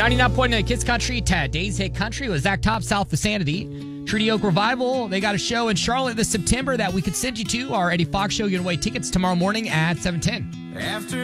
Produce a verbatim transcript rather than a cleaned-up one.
ninety-nine point nine Kids Country, today's hit country was Zach Top, South of Sanity. Treaty Oak Revival, they got a show in Charlotte this September that we could send you to. Our Eddie Fox show, giving away tickets tomorrow morning at seven ten. After